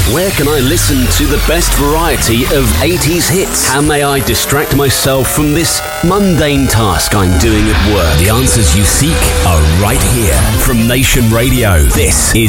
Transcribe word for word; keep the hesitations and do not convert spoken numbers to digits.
Where can I listen to the best variety of eighties hits? How may I distract myself from this mundane task I'm doing at work? The answers you seek are right here from Nation Radio. This is